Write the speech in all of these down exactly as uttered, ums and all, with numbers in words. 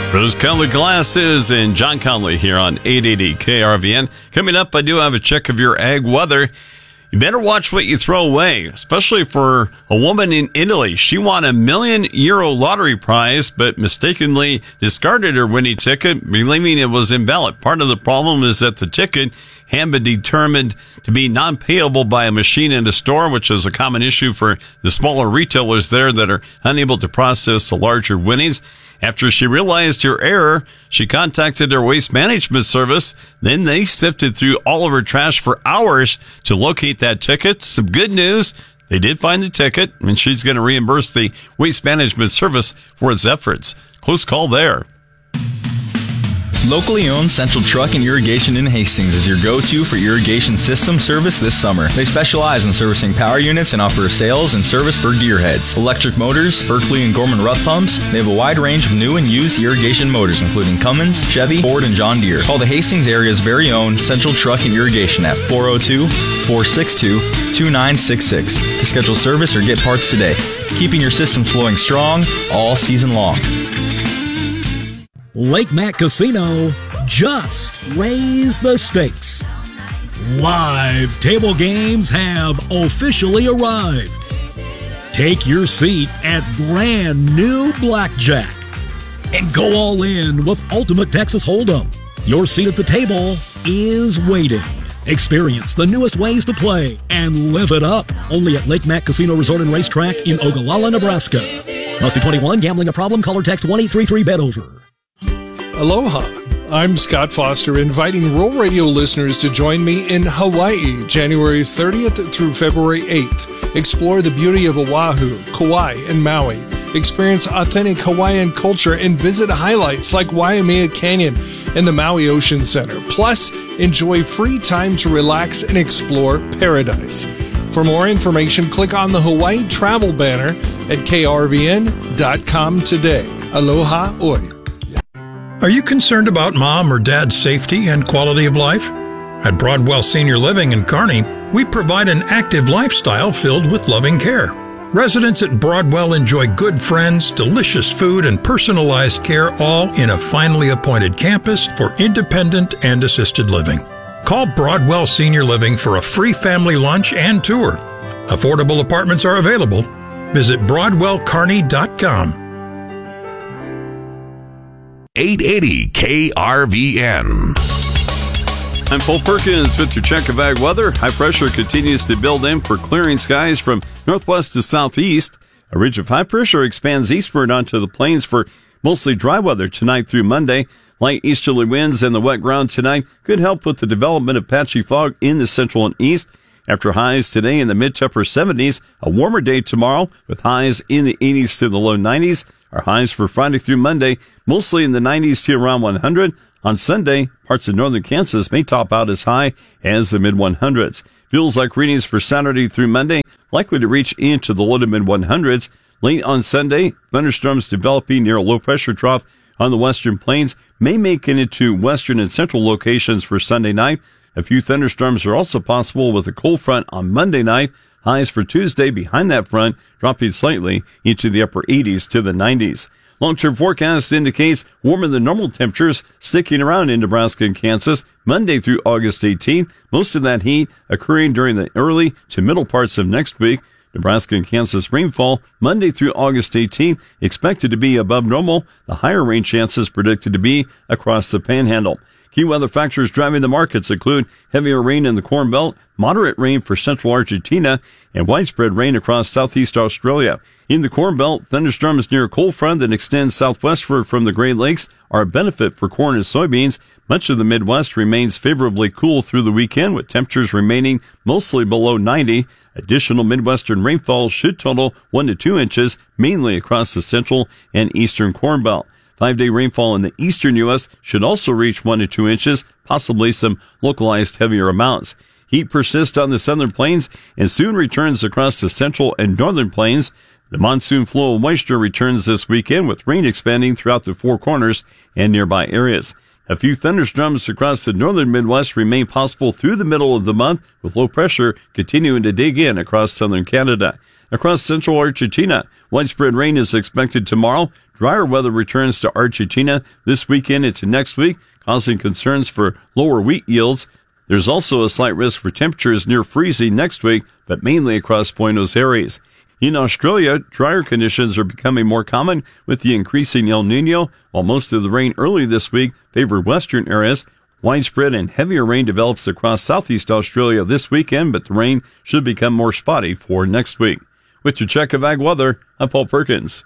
Rose Colored Glasses and John Conley here on eight eighty K R V N. Coming up, I do have a check of your ag weather. You better watch what you throw away, especially for a woman in Italy. She won a million euro lottery prize, but mistakenly discarded her winning ticket, believing it was invalid. Part of the problem is that the ticket had been determined to be non-payable by a machine in a store, which is a common issue for the smaller retailers there that are unable to process the larger winnings. After she realized her error, she contacted their waste management service. Then they sifted through all of her trash for hours to locate that ticket. Some good news. They did find the ticket, and she's going to reimburse the waste management service for its efforts. Close call there. Locally owned Central Truck and Irrigation in Hastings is your go-to for irrigation system service this summer. They specialize in servicing power units and offer sales and service for gearheads, electric motors, Berkeley and Gorman Ruff pumps. They have a wide range of new and used irrigation motors, including Cummins, Chevy, Ford, and John Deere. Call the Hastings area's very own Central Truck and Irrigation at four oh two, four six two, two nine six six to schedule service or get parts today, keeping your system flowing strong all season long. Lake Mac Casino just raised the stakes. Live table games have officially arrived. Take your seat at brand new Blackjack and go all in with Ultimate Texas Hold'em. Your seat at the table is waiting. Experience the newest ways to play and live it up. Only at Lake Mac Casino Resort and Racetrack in Ogallala, Nebraska. Must be twenty-one. Gambling a problem? Call or text one eight three three bet over. Aloha. I'm Scott Foster, inviting Rural Radio listeners to join me in Hawaii, January thirtieth through February eighth. Explore the beauty of Oahu, Kauai, and Maui. Experience authentic Hawaiian culture and visit highlights like Waimea Canyon and the Maui Ocean Center. Plus, enjoy free time to relax and explore paradise. For more information, click on the Hawaii travel banner at K R V N dot com today. Aloha oi. Are you concerned about mom or dad's safety and quality of life? At Broadwell Senior Living in Kearney, we provide an active lifestyle filled with loving care. Residents at Broadwell enjoy good friends, delicious food, and personalized care, all in a finely appointed campus for independent and assisted living. Call Broadwell Senior Living for a free family lunch and tour. Affordable apartments are available. Visit broadwell kearney dot com. eight eighty K R V N. I'm Paul Perkins with your check of ag weather. High pressure continues to build in for clearing skies from northwest to southeast. A ridge of high pressure expands eastward onto the plains for mostly dry weather tonight through Monday. Light easterly winds and the wet ground tonight could help with the development of patchy fog in the central and east. After highs today in the mid to upper seventies, a warmer day tomorrow with highs in the eighties to the low nineties. Our highs for Friday through Monday, mostly in the nineties to around one hundred. On Sunday, parts of northern Kansas may top out as high as the mid one hundreds. Feels like readings for Saturday through Monday likely to reach into the low to mid one hundreds. Late on Sunday, thunderstorms developing near a low pressure trough on the western plains may make it into western and central locations for Sunday night. A few thunderstorms are also possible with a cold front on Monday night. Highs for Tuesday behind that front dropping slightly into the upper eighties to the nineties. Long-term forecast indicates warmer than normal temperatures sticking around in Nebraska and Kansas Monday through August eighteenth. Most of that heat occurring during the early to middle parts of next week. Nebraska and Kansas rainfall Monday through August eighteenth expected to be above normal. The higher rain chances predicted to be across the panhandle. Key weather factors driving the markets include heavier rain in the Corn Belt, moderate rain for central Argentina, and widespread rain across southeast Australia. In the Corn Belt, thunderstorms near a cold front that extends southwestward from the Great Lakes are a benefit for corn and soybeans. Much of the Midwest remains favorably cool through the weekend, with temperatures remaining mostly below ninety. Additional Midwestern rainfall should total one to two inches, mainly across the central and eastern Corn Belt. Five-day rainfall in the eastern U S should also reach one to two inches, possibly some localized heavier amounts. Heat persists on the southern plains and soon returns across the central and northern plains. The monsoon flow of moisture returns this weekend with rain expanding throughout the Four Corners and nearby areas. A few thunderstorms across the northern Midwest remain possible through the middle of the month, with low pressure continuing to dig in across southern Canada. Across central Argentina, widespread rain is expected tomorrow. Drier weather returns to Argentina this weekend into next week, causing concerns for lower wheat yields. There's also a slight risk for temperatures near freezing next week, but mainly across Buenos Aires. In Australia, drier conditions are becoming more common with the increasing El Nino, while most of the rain early this week favored western areas. Widespread and heavier rain develops across southeast Australia this weekend, but the rain should become more spotty for next week. With your check of ag weather, I'm Paul Perkins.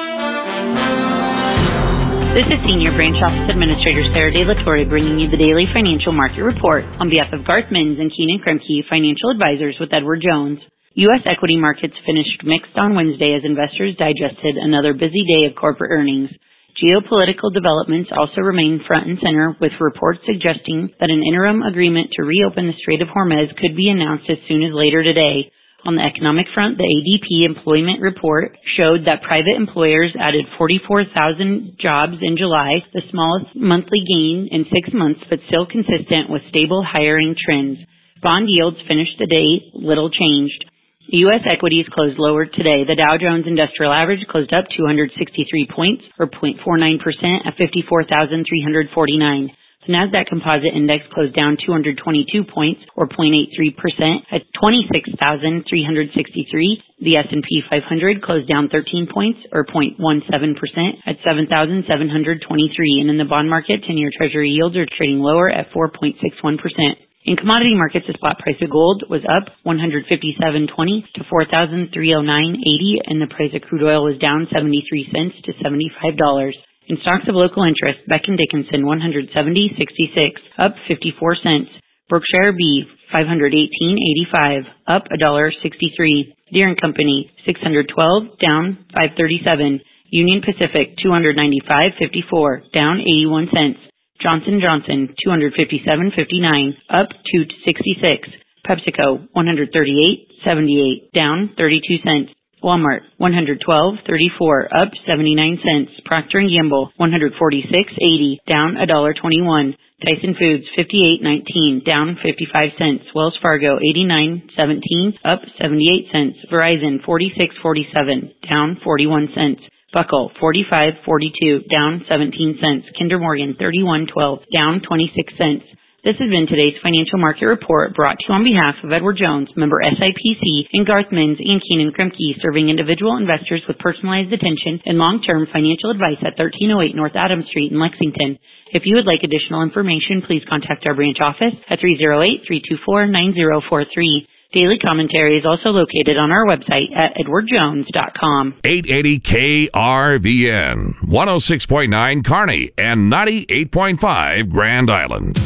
This is Senior Branch Office Administrator Sarah De La Torre bringing you the daily financial market report on behalf of Garth Mins and Keenan Kremke Financial Advisors with Edward Jones. U S equity markets finished mixed on Wednesday as investors digested another busy day of corporate earnings. Geopolitical developments also remain front and center, with reports suggesting that an interim agreement to reopen the Strait of Hormuz could be announced as soon as later today. On the economic front, the A D P employment report showed that private employers added forty-four thousand jobs in July, the smallest monthly gain in six months, but still consistent with stable hiring trends. Bond yields finished the day little changed. U S equities closed lower today. The Dow Jones Industrial Average closed up two hundred sixty-three points, or zero point four nine percent, at fifty-four thousand three hundred forty-nine. The Nasdaq Composite Index closed down two hundred twenty-two points, or zero point eight three percent, at twenty-six thousand three hundred sixty-three. The S and P five hundred closed down thirteen points, or zero point one seven percent, at seven thousand seven hundred twenty-three. And in the bond market, ten-year Treasury yields are trading lower at four point six one percent. In commodity markets, the spot price of gold was up one hundred fifty-seven twenty to four thousand three hundred nine eighty, and the price of crude oil was down seventy-three cents to seventy-five dollars. In stocks of local interest, Becton Dickinson one hundred seventy sixty-six, up fifty-four cents. Berkshire B five hundred eighteen eighty-five, up one dollar sixty-three. Deere and Company six hundred twelve, down five thirty-seven. Union Pacific two hundred ninety-five fifty-four, down eighty-one cents. Johnson and Johnson two hundred fifty-seven fifty-nine, up two sixty-six. PepsiCo one hundred thirty-eight seventy-eight, down thirty-two cents. Walmart one hundred twelve thirty-four, up seventy-nine cents. Procter and Gamble one hundred forty-six eighty, down one dollar twenty-one. Tyson Foods fifty-eight nineteen, down fifty-five cents. Wells Fargo eighty-nine seventeen, up seventy-eight cents. Verizon forty-six forty-seven, down forty-one cents. Buckle forty-five forty-two, down seventeen cents. Kinder Morgan thirty-one twelve, down twenty-six cents. This has been today's financial market report, brought to you on behalf of Edward Jones, member S I P C, and Garth Mins and Keenan Kremke, serving individual investors with personalized attention and long-term financial advice at thirteen oh eight North Adams Street in Lexington. If you would like additional information, please contact our branch office at three oh eight, three two four, nine oh four three. Daily commentary is also located on our website at edward jones dot com. eight eighty K R V N, one oh six point nine Kearney, and ninety-eight point five Grand Island.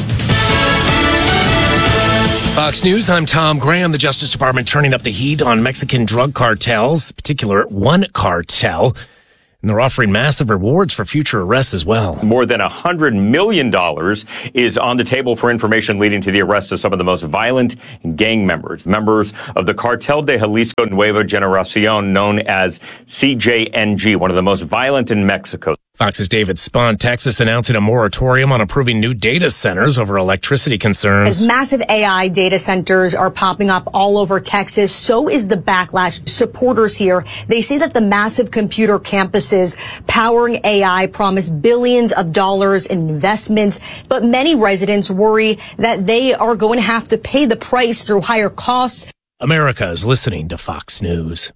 Fox News, I'm Tom Graham. The Justice Department turning up the heat on Mexican drug cartels, in particular one cartel. And they're offering massive rewards for future arrests as well. More than one hundred million dollars is on the table for information leading to the arrest of some of the most violent gang members. Members of the Cartel de Jalisco Nueva Generación, known as C J N G, one of the most violent in Mexico. Fox's David Spahn. Texas announcing a moratorium on approving new data centers over electricity concerns. As massive A I data centers are popping up all over Texas, so is the backlash. Supporters here, they say that the massive computer campuses powering A I promise billions of dollars in investments, but many residents worry that they are going to have to pay the price through higher costs. America is listening to Fox News.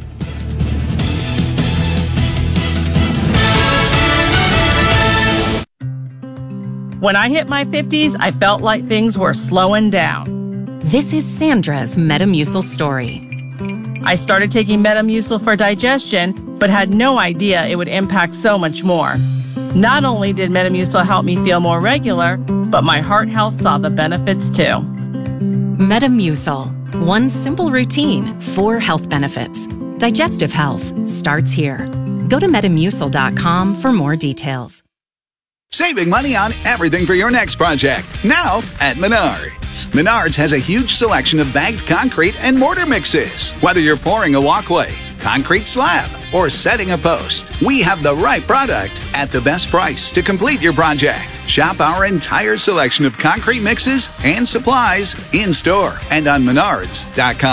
When I hit my fifties, I felt like things were slowing down. This is Sandra's Metamucil story. I started taking Metamucil for digestion, but had no idea it would impact so much more. Not only did Metamucil help me feel more regular, but my heart health saw the benefits too. Metamucil. One simple routine, four health benefits. Digestive health starts here. Go to metamucil dot com for more details. Saving money on everything for your next project. Now at Menards. Menards has a huge selection of bagged concrete and mortar mixes. Whether you're pouring a walkway, concrete slab, or setting a post, we have the right product at the best price to complete your project. Shop our entire selection of concrete mixes and supplies in store and on menards dot com.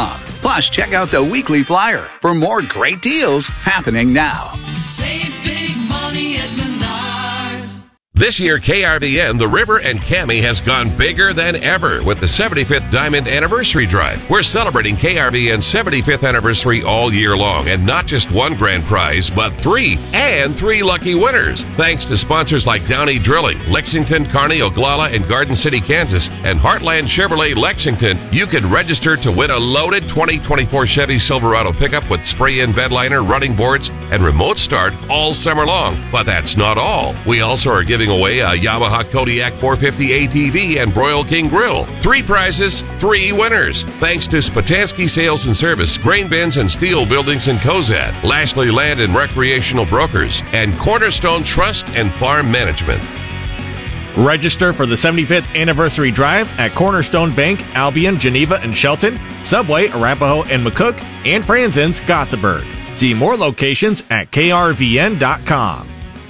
Plus, check out the weekly flyer for more great deals happening now. Save big money at Menards. This year, K R V N, The River, and Cami has gone bigger than ever with the seventy-fifth Diamond Anniversary Drive. We're celebrating K R V N's seventy-fifth anniversary all year long, and not just one grand prize, but three, and three lucky winners. Thanks to sponsors like Downey Drilling, Lexington, Kearney, Oglala, and Garden City, Kansas, and Heartland Chevrolet Lexington, you can register to win a loaded twenty twenty-four Chevy Silverado pickup with spray-in bed liner, running boards, and remote start all summer long. But that's not all. We also are giving away a Yamaha Kodiak four fifty A T V and Broil King Grill. Three prizes, three winners. Thanks to Spatansky Sales and Service, Grain Bins and Steel Buildings in Cozad, Lashley Land and Recreational Brokers, and Cornerstone Trust and Farm Management. Register for the seventy-fifth Anniversary Drive at Cornerstone Bank, Albion, Geneva, and Shelton, Subway, Arapahoe, and McCook, and Franzen's, Gothenburg. See more locations at K R V N dot com.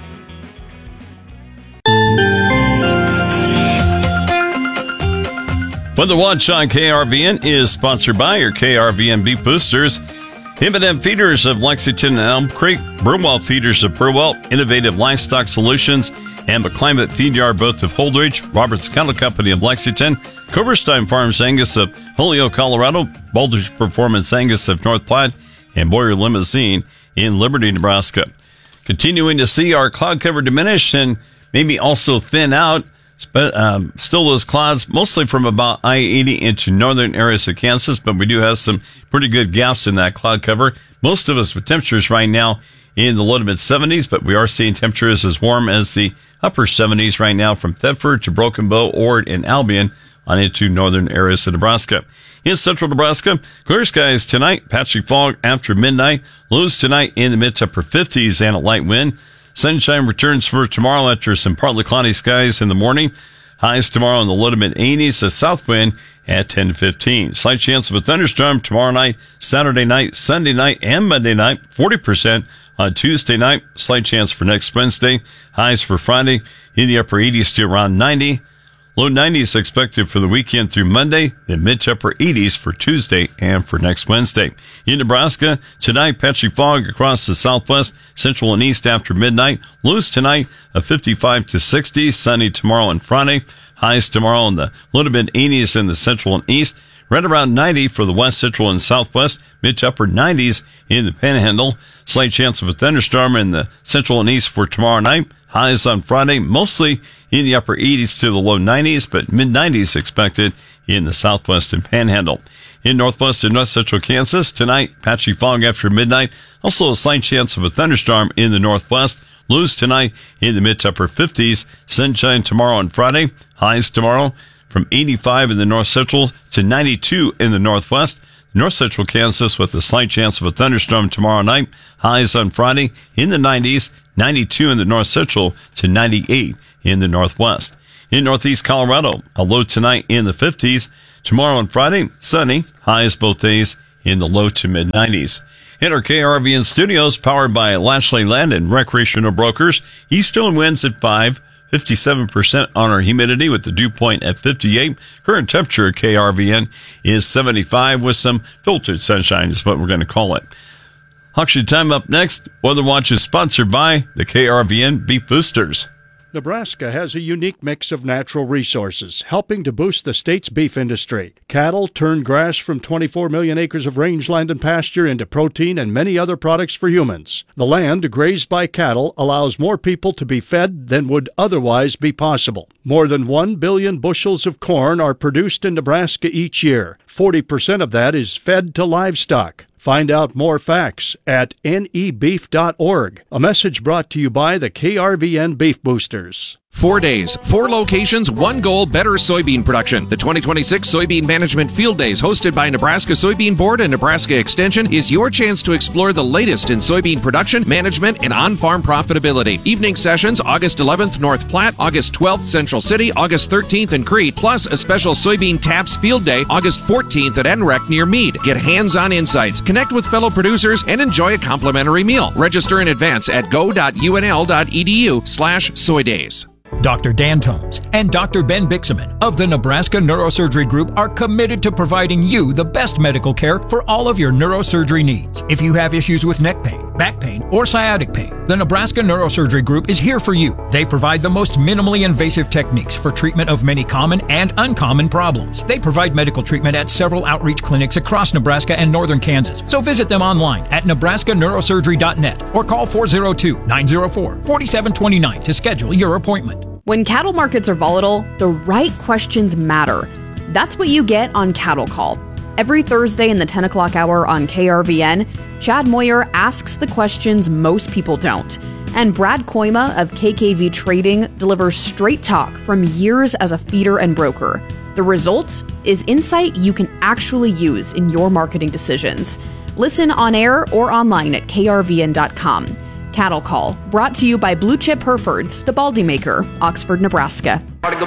Weather Watch on K R V N is sponsored by your K R V N Beef Boosters, M and M Feeders of Lexington and Elm Creek, Brewell Feeders of Brewell, Innovative Livestock Solutions, and McClimate Feed Yard both of Holdridge, Roberts Cattle Company of Lexington, Coberstein Farms Angus of Holyoke, Colorado, Baldrige Performance Angus of North Platte, and Boyer Limousine in Liberty, Nebraska. Continuing to see our cloud cover diminish and maybe also thin out. But um, still those clouds, mostly from about I eighty into northern areas of Kansas, but we do have some pretty good gaps in that cloud cover. Most of us with temperatures right now in the low to mid seventies, but we are seeing temperatures as warm as the upper seventies right now from Thetford to Broken Bow, Ord, and Albion on into northern areas of Nebraska. In central Nebraska, clear skies tonight, patchy fog after midnight, lows tonight in the mid to upper fifties and a light wind. Sunshine returns for tomorrow after some partly cloudy skies in the morning. Highs tomorrow in the low to mid eighties, a south wind at ten to fifteen. Slight chance of a thunderstorm tomorrow night, Saturday night, Sunday night, and Monday night. forty percent on Tuesday night. Slight chance for next Wednesday. Highs for Friday in the upper eighties to around ninety. Low nineties expected for the weekend through Monday, then mid to upper eighties for Tuesday and for next Wednesday. In Nebraska, tonight, patchy fog across the southwest, central, and east after midnight. Lows tonight of fifty-five to sixty, sunny tomorrow and Friday. Highs tomorrow in the low to mid eighties in the central and east. Right around ninety for the west, central, and southwest. Mid to upper nineties in the Panhandle. Slight chance of a thunderstorm in the central and east for tomorrow night. Highs on Friday, mostly in the upper eighties to the low nineties, but mid nineties expected in the southwest and Panhandle. In northwest and north central Kansas, tonight, patchy fog after midnight. Also a slight chance of a thunderstorm in the northwest. Lows tonight in the mid to upper fifties. Sunshine tomorrow and Friday. Highs tomorrow from eighty-five in the north central to ninety-two in the northwest. North central Kansas with a slight chance of a thunderstorm tomorrow night. Highs on Friday in the nineties, ninety-two in the north central to ninety-eight in the northwest. In northeast Colorado, a low tonight in the fifties. Tomorrow and Friday, sunny. Highs both days in the low to mid nineties. In our K R V N studios, powered by Lashley Land and Recreational Brokers, easterly winds at five. fifty-seven percent on our humidity with the dew point at fifty-eight. Current temperature at K R V N is seventy-five with some filtered sunshine is what we're going to call it. Auction time up next. Weather Watch is sponsored by the K R V N Beef Boosters. Nebraska has a unique mix of natural resources, helping to boost the state's beef industry. Cattle turn grass from twenty-four million acres of rangeland and pasture into protein and many other products for humans. The land grazed by cattle allows more people to be fed than would otherwise be possible. More than one billion bushels of corn are produced in Nebraska each year. forty percent of that is fed to livestock. Find out more facts at N E beef dot org. A message brought to you by the K R V N Beef Boosters. Four days, four locations, one goal, better soybean production. The twenty twenty-six Soybean Management Field Days, hosted by Nebraska Soybean Board and Nebraska Extension, is your chance to explore the latest in soybean production, management, and on-farm profitability. Evening sessions, August eleventh, North Platte, August twelfth, Central City, August thirteenth in Crete, plus a special Soybean Taps Field Day, August fourteenth at N R E C near Meade. Get hands-on insights, connect with fellow producers, and enjoy a complimentary meal. Register in advance at go dot U N L dot E D U slash soy days. Doctor Dan Tomes and Doctor Ben Bixaman of the Nebraska Neurosurgery Group are committed to providing you the best medical care for all of your neurosurgery needs. If you have issues with neck pain, back pain, or sciatic pain, the Nebraska Neurosurgery Group is here for you. They provide the most minimally invasive techniques for treatment of many common and uncommon problems. They provide medical treatment at several outreach clinics across Nebraska and northern Kansas. So visit them online at nebraska neurosurgery dot net or call four oh two, nine oh four, four seven two nine to schedule your appointment. When cattle markets are volatile, the right questions matter. That's what you get on Cattle Call. Every Thursday in the ten o'clock hour on K R V N, Chad Moyer asks the questions most people don't. And Brad Koima of K K V Trading delivers straight talk from years as a feeder and broker. The result is insight you can actually use in your marketing decisions. Listen on air or online at K R V N dot com. Cattle Call, brought to you by Blue Chip Herefords, the Baldy Maker, Oxford, Nebraska.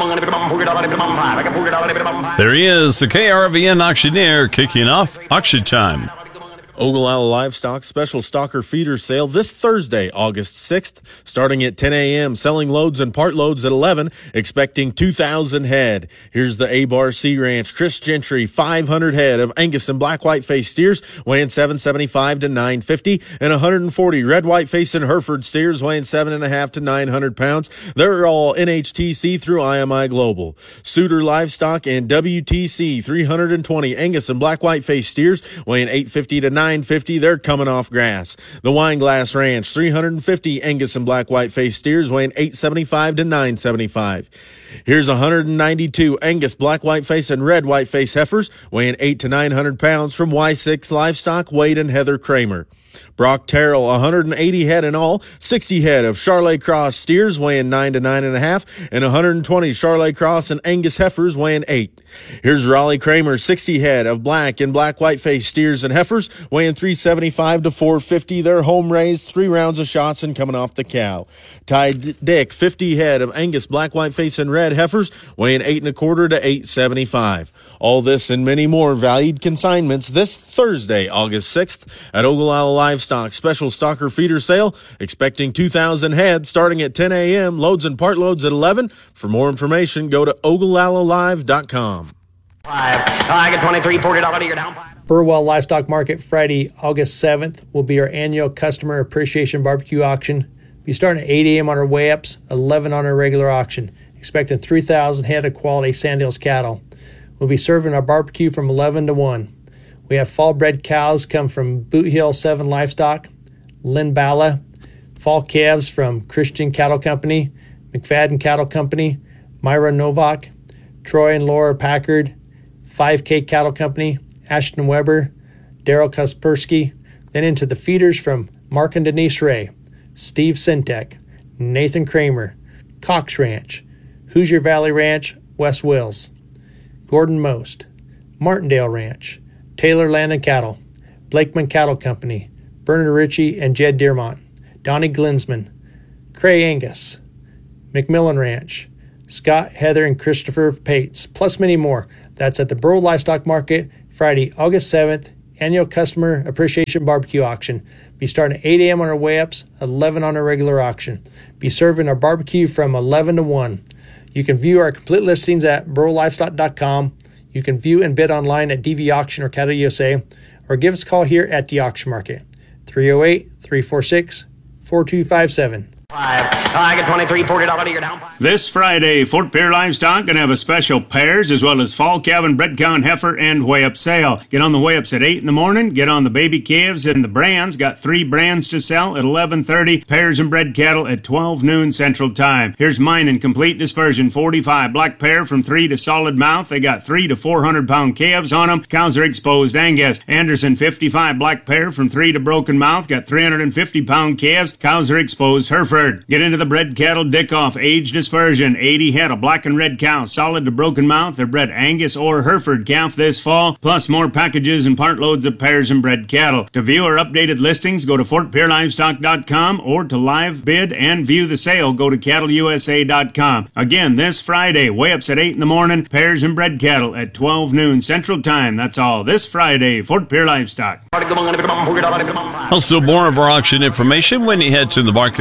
There he is, the K R V N auctioneer, kicking off auction time. Ogallala Livestock Special Stalker Feeder Sale this Thursday, August sixth, starting at ten a.m., selling loads and part loads at eleven, expecting two thousand head. Here's the A-Bar Sea Ranch Chris Gentry, five hundred head of Angus and Black White Face steers weighing seven seventy-five to nine fifty, and one hundred forty Red White Face and Hereford steers weighing seven and a half to nine hundred pounds. They're all N H T C through I M I Global. Suitor Livestock and W T C three hundred twenty Angus and Black White Face steers weighing eight fifty to nine fifty, they're coming off grass. The Wineglass Ranch, three hundred fifty Angus and Black White Face steers weighing eight seventy-five to nine seventy-five. Here's one hundred ninety-two Angus Black White Face and Red White Face heifers weighing eight to nine hundred pounds from Y six Livestock, Wade and Heather Kramer. Brock Terrell, one hundred eighty head in all, sixty head of Charlet Cross steers weighing nine to nine and a half, and one hundred twenty Charlet Cross and Angus heifers weighing eight. Here's Raleigh Kramer, sixty head of black and black white face steers and heifers weighing three seventy-five to four fifty. They're home raised, three rounds of shots and coming off the cow. Ty Dick, fifty head of Angus black white face and red heifers weighing eight and a quarter to eight seventy-five. All this and many more valued consignments this Thursday, August sixth at Ogallala Livestock Special Stalker Feeder Sale, expecting two thousand head starting at ten a.m., loads and part loads at eleven. For more information, go to ogallala live dot com. Five. I get twenty-three, forty dollars you're down. Burwell Livestock Market Friday, August seventh will be our annual Customer Appreciation Barbecue Auction. Be starting at eight a.m. on our weigh-ups, eleven on our regular auction. Expecting three thousand head of quality Sandhills cattle. We'll be serving our barbecue from eleven to one. We have fall-bred cows come from Boot Hill seven Livestock, Lynn Bala, fall calves from Christian Cattle Company, McFadden Cattle Company, Myra Novak, Troy and Laura Packard, five K Cattle Company, Ashton Weber, Daryl Kaspersky, then into the feeders from Mark and Denise Ray, Steve Sintek, Nathan Kramer, Cox Ranch, Hoosier Valley Ranch, West Wills, Gordon Most, Martindale Ranch, Taylor Land and Cattle, Blakeman Cattle Company, Bernard Ritchie and Jed Dearmont, Donnie Glinsman, Cray Angus, McMillan Ranch, Scott, Heather, and Christopher Pates, plus many more. That's at the Burwell Livestock Market, Friday, August seventh, annual Customer Appreciation Barbecue Auction. Be starting at eight a.m. on our weigh-ups, eleven on our regular auction. Be serving our barbecue from eleven to one. You can view our complete listings at burwell livestock dot com. You can view and bid online at D V Auction or Cattle U S A, or give us a call here at the auction market, three oh eight, three four six, four two five seven. Five. I get twenty-three, forty dollars you're down. This Friday, Fort Pierre Livestock going to have a special pairs as well as fall calf and bred cow and heifer and weigh-up sale. Get on the weigh-ups at eight in the morning. Get on the baby calves and the brands. Got three brands to sell at eleven thirty. Pairs and bred cattle at twelve noon Central Time. Here's mine in complete dispersion. forty-five black pair from three to solid mouth. They got three to four hundred pound calves on them. Cows are exposed Angus. Anderson fifty-five black pair from three to broken mouth. Got three hundred fifty pound calves. Cows are exposed Hereford. Get into the bred cattle Dickoff age dispersion. eighty head of black and red cows, solid to broken mouth. They're bred Angus or Hereford calf this fall, plus more packages and part loads of pairs and bred cattle. To view our updated listings, go to fort pierre livestock dot com, or to live bid and view the sale, go to cattle u s a dot com. Again, this Friday, weigh-ups at eight in the morning, pairs and bred cattle at twelve noon Central Time. That's all this Friday, Fort Pierre Livestock. Also, more of our auction information when you head to the marketplace at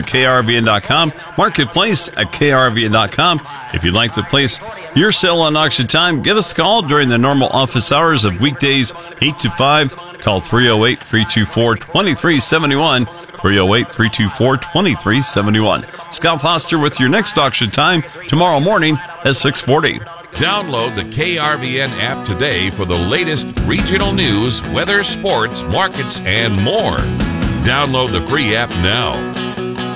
at K R V N dot com, Marketplace at K R V N dot com. If you'd like to place your sale on auction time, give us a call during the normal office hours of weekdays eight to five. Call three oh eight, three two four, two three seven one, three oh eight, three two four, two three seven one. Scott Foster with your next auction time tomorrow morning at six forty. Download the K R V N app today for the latest regional news, weather, sports, markets, and more. Download the free app now.